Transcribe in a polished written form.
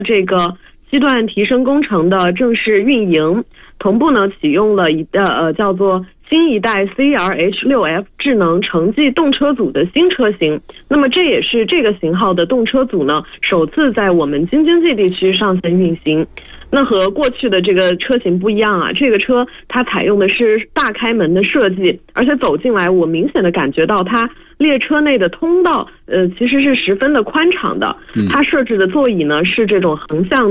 这个西段提升工程的正式运营，同步呢启用了叫做新一代 CRH6F 智能城际动车组的新车型。那么这也是这个型号的动车组呢首次在我们京津冀地区上线运行。那和过去的这个车型不一样啊，这个车它采用的是大开门的设计，而且走进来我明显的感觉到它列车内的通道其实是十分的宽敞的。它设置的座椅呢是这种横向